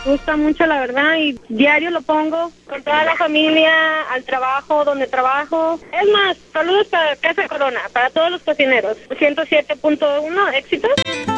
gusta mucho, la verdad, y diario lo pongo con toda la familia, al trabajo, donde trabajo. Es más, saludos para Casa Corona, para todos los cocineros. 107.1, éxitos.